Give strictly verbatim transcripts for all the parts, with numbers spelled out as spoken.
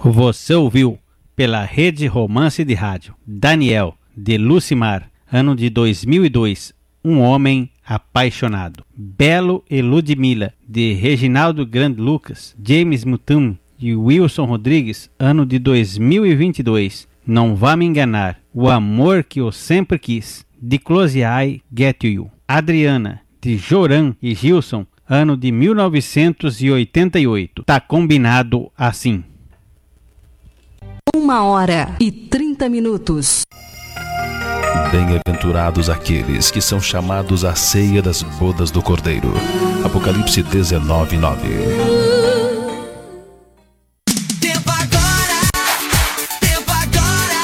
Você ouviu pela Rede Romance de Rádio Daniel, de Lucimar, ano de dois mil e dois, Um Homem Apaixonado. Belo e Ludmilla, de Reginaldo Grande Lucas, James Mutum e Wilson Rodrigues, ano de dois mil e vinte e dois. Não Vá Me Enganar, O Amor Que Eu Sempre Quis, de Close I Get You. Adriana, de Joran e Gilson, ano de mil novecentos e oitenta e oito. Tá combinado assim. Uma hora e trinta minutos. Bem-aventurados aqueles que são chamados à ceia das bodas do Cordeiro. Apocalipse dezenove, nove. Tempo agora, tempo agora.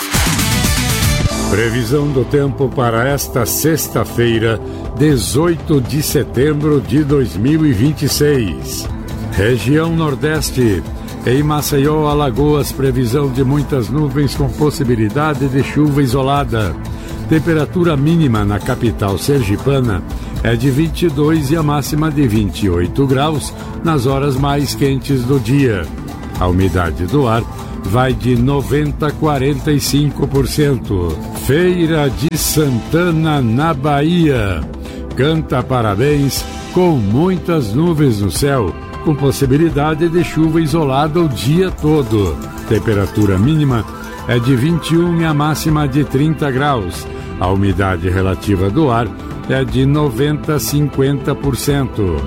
Previsão do tempo para esta sexta-feira, dezoito de setembro de dois mil e vinte e seis. Região Nordeste. Em Maceió, Alagoas, previsão de muitas nuvens com possibilidade de chuva isolada. Temperatura mínima na capital sergipana é de vinte e dois e a máxima de vinte e oito graus nas horas mais quentes do dia. A umidade do ar vai de noventa a quarenta e cinco por cento. Feira de Santana, na Bahia. Canta parabéns com muitas nuvens no céu, com possibilidade de chuva isolada o dia todo. Temperatura mínima é de vinte e um e a máxima de trinta graus. A umidade relativa do ar é de noventa a cinquenta por cento.